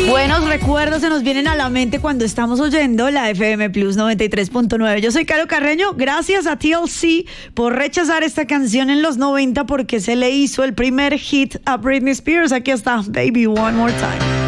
Buenos recuerdos se nos vienen a la mente cuando estamos oyendo la FM Plus 93.9. Yo soy Caro Carreño. Gracias a TLC por rechazar esta canción en los 90 porque se le hizo el primer hit a Britney Spears. Aquí está, Baby One More Time.